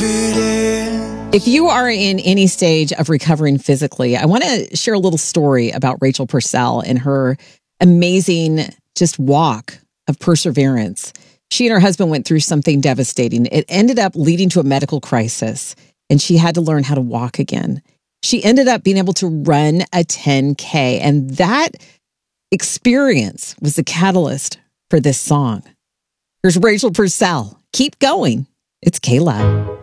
If you are in any stage of recovering physically, I want to share a little story about Rachel Purcell and her amazing just walk of perseverance. She and her husband went through something devastating. It ended up leading to a medical crisis, and she had to learn how to walk again. She ended up being able to run a 10K, and that experience was the catalyst for this song. Here's Rachel Purcell. Keep going. It's K-Love.